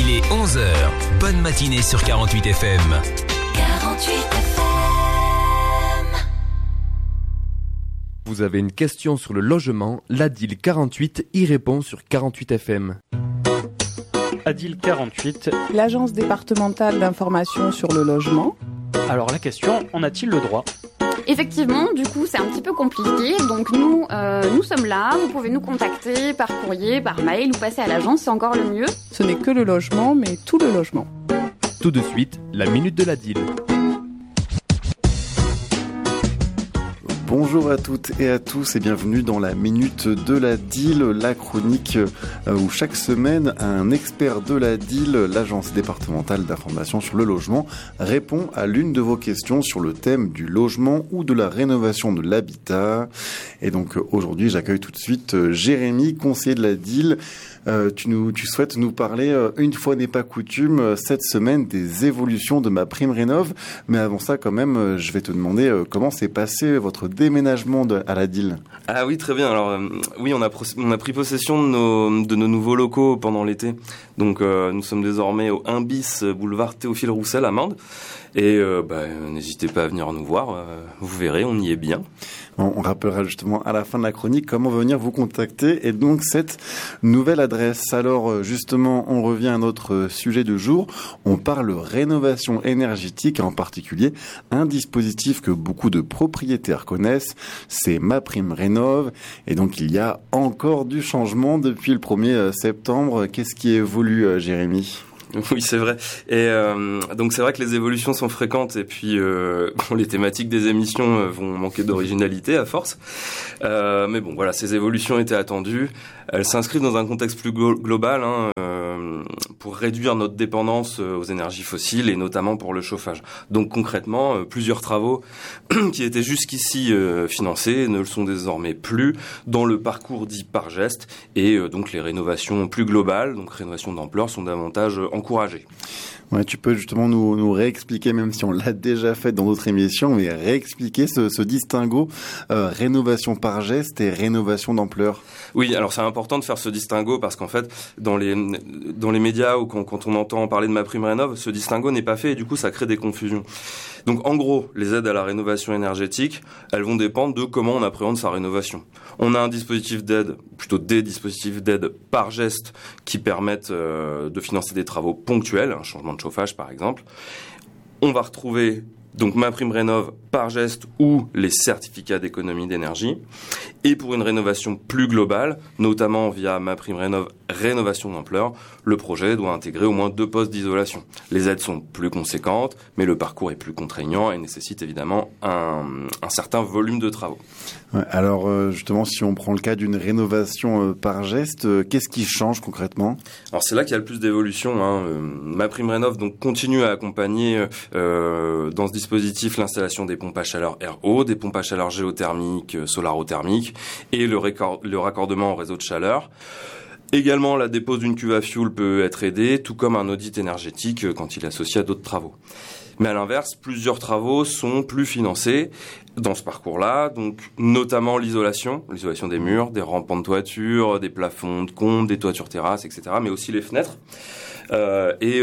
Il est 11h. Bonne matinée sur 48 FM. 48 FM. Vous avez une question sur le logement, l'ADIL 48 y répond sur 48 FM. ADIL 48. L'Agence départementale d'information sur le logement. Alors la question, en a-t-il le droit ? Effectivement, du coup, c'est un petit peu compliqué. Donc nous sommes là. Vous pouvez nous contacter par courrier, par mail ou passer à l'agence, c'est encore le mieux. Ce n'est que le logement, mais tout le logement. Tout de suite, la minute de l'ADIL. Bonjour à toutes et à tous et bienvenue dans la Minute de la DIL, la chronique où chaque semaine un expert de la DIL, l'Agence départementale d'information sur le logement, répond à l'une de vos questions sur le thème du logement ou de la rénovation de l'habitat. Et donc aujourd'hui j'accueille tout de suite Jérémy, conseiller de la DIL. Tu souhaites nous parler, une fois n'est pas coutume, cette semaine des évolutions de MaPrimeRénov'. Mais avant ça, quand même, je vais te demander comment s'est passé votre déménagement à la DIL. Ah oui, très bien. Alors oui, on a pris possession de nos nouveaux locaux pendant l'été. Donc nous sommes désormais au 1 bis boulevard Théophile Roussel à Mende. Et n'hésitez pas à venir nous voir, vous verrez, on y est bien. On rappellera justement à la fin de la chronique comment venir vous contacter et donc cette nouvelle adresse. Alors justement, on revient à notre sujet du jour. On parle rénovation énergétique, en particulier un dispositif que beaucoup de propriétaires connaissent, c'est MaPrimeRénov'. Et donc il y a encore du changement depuis le 1er septembre. Qu'est-ce qui évolue, Jérémy ? Oui, c'est vrai. Et donc c'est vrai que les évolutions sont fréquentes et puis les thématiques des émissions vont manquer d'originalité à force. Mais bon, voilà, ces évolutions étaient attendues. Elles s'inscrivent dans un contexte plus global pour réduire notre dépendance aux énergies fossiles et notamment pour le chauffage. Donc concrètement, plusieurs travaux qui étaient jusqu'ici financés ne le sont désormais plus dans le parcours dit par geste et donc les rénovations plus globales, donc rénovations d'ampleur, sont davantage encouragées. Ouais, tu peux justement nous réexpliquer, même si on l'a déjà fait dans d'autres émissions, mais réexpliquer ce distinguo rénovation par geste et rénovation d'ampleur. Oui, alors c'est important de faire ce distinguo parce qu'en fait, dans les médias ou quand on entend parler de MaPrimeRénov', ce distinguo n'est pas fait et du coup ça crée des confusions. Donc en gros, les aides à la rénovation énergétique, elles vont dépendre de comment on appréhende sa rénovation. On a un dispositif d'aide, plutôt des dispositifs d'aide par geste qui permettent de financer des travaux ponctuels, un changement de chauffage par exemple. On va retrouver donc MaPrimeRénov' par geste ou les certificats d'économie d'énergie. Et pour une rénovation plus globale, notamment via MaPrimeRénov' rénovation d'ampleur, le projet doit intégrer au moins 2 postes d'isolation. Les aides sont plus conséquentes, mais le parcours est plus contraignant et nécessite évidemment un certain volume de travaux. Ouais, alors justement, si on prend le cas d'une rénovation par geste, qu'est-ce qui change concrètement ? Alors c'est là qu'il y a le plus d'évolution. MaPrimeRénov' donc continue à accompagner dans ce dispositif l'installation des pompes à chaleur RO, des pompes à chaleur géothermiques, solarothermiques et le raccordement au réseau de chaleur. Également, la dépose d'une cuve à fioul peut être aidée, tout comme un audit énergétique quand il est associé à d'autres travaux. Mais à l'inverse, plusieurs travaux sont plus financés dans ce parcours-là, donc notamment l'isolation des murs, des rampants de toiture, des plafonds de combles, des toitures terrasses, etc., mais aussi les fenêtres. Les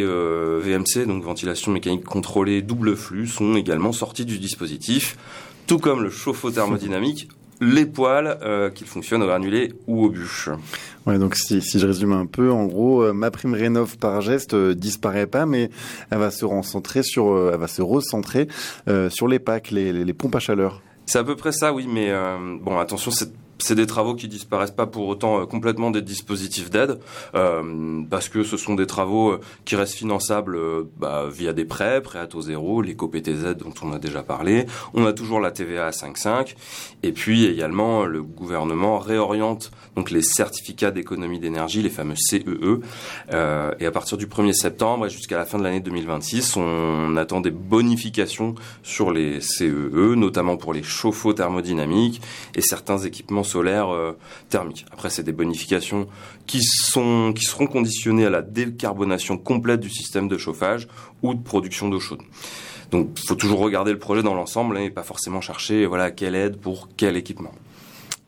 VMC, donc ventilation mécanique contrôlée double flux, sont également sortis du dispositif, tout comme le chauffe-eau thermodynamique, les poêles, qu'ils fonctionnent au granulé ou au bûche. Ouais, donc si je résume un peu, en gros, MaPrimeRénov' par geste disparaît pas, mais elle va se recentrer sur les PAC, les pompes à chaleur. C'est à peu près ça, oui, mais bon, attention, c'est des travaux qui disparaissent pas pour autant complètement des dispositifs d'aide, parce que ce sont des travaux qui restent finançables via des prêts à taux zéro, l'éco-PTZ dont on a déjà parlé. On a toujours la TVA à 5,5, et puis également le gouvernement réoriente donc les certificats d'économie d'énergie, les fameux CEE, et à partir du 1er septembre et jusqu'à la fin de l'année 2026, on attend des bonifications sur les CEE, notamment pour les chauffe-eau thermodynamiques et certains équipements solaires thermiques. Après, c'est des bonifications qui seront conditionnées à la décarbonation complète du système de chauffage ou de production d'eau chaude. Donc, il faut toujours regarder le projet dans l'ensemble et pas forcément chercher quelle aide pour quel équipement.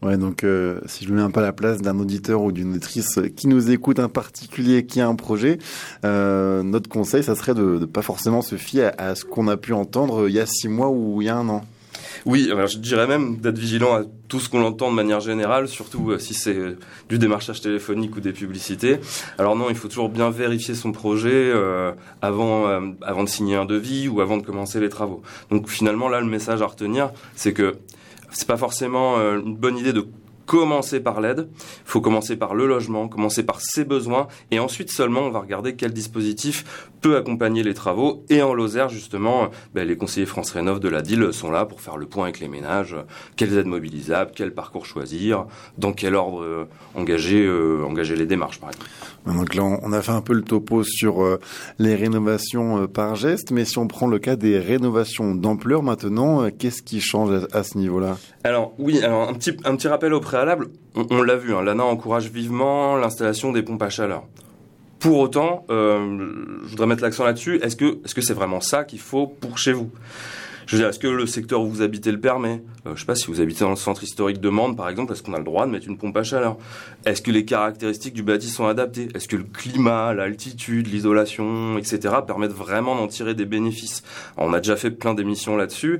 Ouais, donc si je me mets un peu à la place d'un auditeur ou d'une auditrice qui nous écoute, un particulier qui a un projet, notre conseil, ça serait de pas forcément se fier à ce qu'on a pu entendre il y a 6 mois ou il y a 1 an. Oui, alors je dirais même d'être vigilant à tout ce qu'on entend de manière générale, surtout si c'est du démarchage téléphonique ou des publicités. Alors non, il faut toujours bien vérifier son projet avant de signer un devis ou avant de commencer les travaux. Donc finalement, là, le message à retenir, c'est que c'est pas forcément une bonne idée de commencer par l'aide, il faut commencer par le logement, commencer par ses besoins, et ensuite seulement on va regarder quel dispositif peut accompagner les travaux. Et en Lozère, justement, les conseillers France Rénov de la DIL sont là pour faire le point avec les ménages, quelles aides mobilisables, quel parcours choisir, dans quel ordre engager les démarches, par exemple. Donc là, on a fait un peu le topo sur les rénovations par geste, mais si on prend le cas des rénovations d'ampleur maintenant, qu'est-ce qui change à ce niveau-là ? Alors oui, un petit rappel au préalable, on l'a vu, l'ANA encourage vivement l'installation des pompes à chaleur. Pour autant, je voudrais mettre l'accent là-dessus, est-ce que c'est vraiment ça qu'il faut pour chez vous ? Je veux dire, est-ce que le secteur où vous habitez le permet ? Je sais pas, si vous habitez dans le centre historique de Mende, par exemple, est-ce qu'on a le droit de mettre une pompe à chaleur ? Est-ce que les caractéristiques du bâti sont adaptées ? Est-ce que le climat, l'altitude, l'isolation, etc. permettent vraiment d'en tirer des bénéfices ? Alors, on a déjà fait plein d'émissions là-dessus.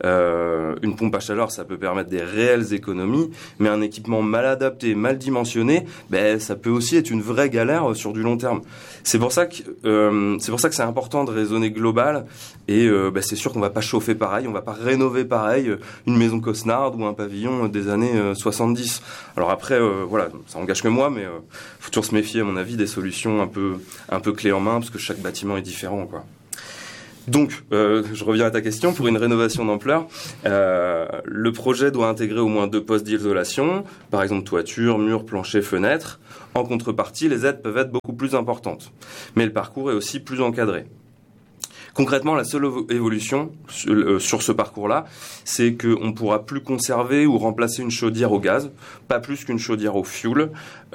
Une pompe à chaleur, ça peut permettre des réelles économies, mais un équipement mal adapté, mal dimensionné, ça peut aussi être une vraie galère sur du long terme. C'est pour ça que c'est important de raisonner global, et c'est sûr qu'on va pas chauffer pareil, on va pas rénover pareil une maison cosnarde ou un pavillon des années 70. Alors après, ça engage que moi, mais faut toujours se méfier, à mon avis, des solutions un peu clés en main, parce que chaque bâtiment est différent, quoi. Donc, je reviens à ta question. Pour une rénovation d'ampleur, le projet doit intégrer au moins 2 postes d'isolation, par exemple toiture, murs, plancher, fenêtres. En contrepartie, les aides peuvent être beaucoup plus importantes, mais le parcours est aussi plus encadré. Concrètement, la seule évolution sur ce parcours-là, c'est qu'on ne pourra plus conserver ou remplacer une chaudière au gaz, pas plus qu'une chaudière au fioul.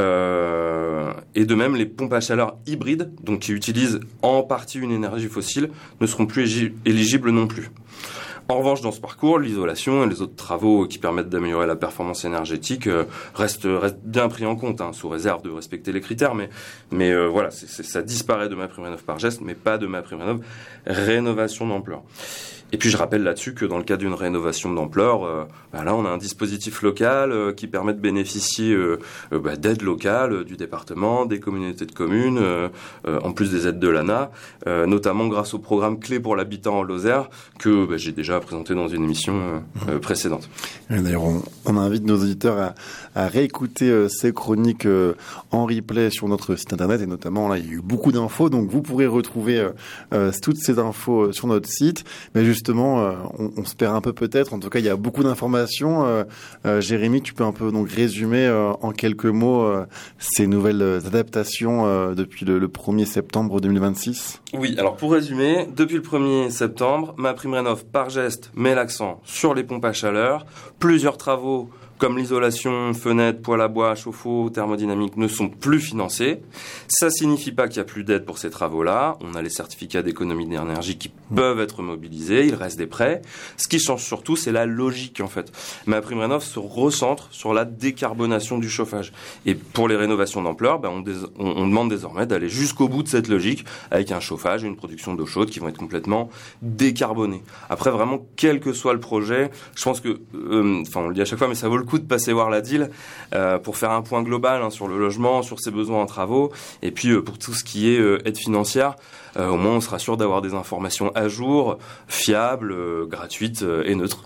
Et de même, les pompes à chaleur hybrides, donc qui utilisent en partie une énergie fossile, ne seront plus éligibles non plus. En revanche, dans ce parcours, l'isolation et les autres travaux qui permettent d'améliorer la performance énergétique restent bien pris en compte, sous réserve de respecter les critères. Mais voilà, ça disparaît de MaPrimeRénov' par geste, mais pas de MaPrimeRénov' rénovation d'ampleur. Et puis je rappelle là-dessus que dans le cas d'une rénovation d'ampleur, là on a un dispositif local qui permet de bénéficier d'aides locales du département, des communautés de communes, en plus des aides de l'ANA, notamment grâce au programme Clé pour l'habitat en Lozère que j'ai déjà présenté dans une émission précédente. Et d'ailleurs, on invite nos auditeurs à réécouter ces chroniques en replay sur notre site internet, et notamment là il y a eu beaucoup d'infos, donc vous pourrez retrouver toutes ces infos sur notre site. Mais justement, on se perd un peu peut-être. En tout cas, il y a beaucoup d'informations. Jérémy, tu peux un peu donc résumer en quelques mots ces nouvelles adaptations depuis le 1er septembre 2026 ? Oui, alors pour résumer, depuis le 1er septembre, MaPrimeRénov' par geste met l'accent sur les pompes à chaleur. Plusieurs travaux comme l'isolation, fenêtres, poêle à bois, chauffe-eau, thermodynamique ne sont plus financés. Ça signifie pas qu'il y a plus d'aide pour ces travaux-là. On a les certificats d'économie d'énergie qui peuvent être mobilisés. Il reste des prêts. Ce qui change surtout, c'est la logique, en fait. MaPrimeRénov' se recentre sur la décarbonation du chauffage. Et pour les rénovations d'ampleur, on demande désormais d'aller jusqu'au bout de cette logique avec un chauffage et une production d'eau chaude qui vont être complètement décarbonés. Après, vraiment, quel que soit le projet, je pense que, on le dit à chaque fois, mais ça vaut le coup de passer voir la DIL pour faire un point global sur le logement, sur ses besoins en travaux, et puis pour tout ce qui est aide financière, au moins on sera sûr d'avoir des informations à jour, fiables, gratuites et neutres.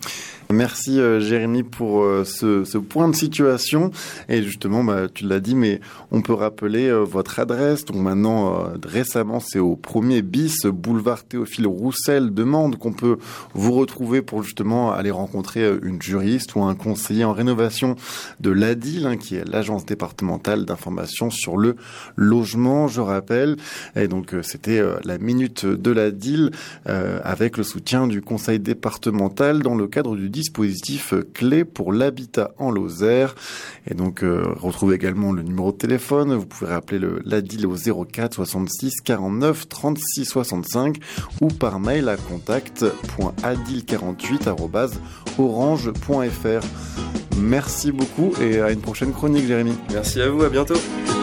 Merci Jérémy pour ce point de situation. Et justement, tu l'as dit, mais on peut rappeler votre adresse. Donc maintenant, récemment, c'est au 1er bis, boulevard Théophile Roussel de Mende, qu'on peut vous retrouver pour justement aller rencontrer une juriste ou un conseiller en rénovation de l'ADIL, qui est l'agence départementale d'information sur le logement, je rappelle. Et donc, c'était la minute de l'ADIL avec le soutien du conseil départemental départementale dans le cadre du dispositif Clé pour l'habitat en Lozère. Et donc, retrouvez également le numéro de téléphone. Vous pouvez rappeler l'ADIL au 04 66 49 36 65 ou par mail à contact.adil48@orange.fr. Merci beaucoup et à une prochaine chronique, Jérémy. Merci à vous, à bientôt.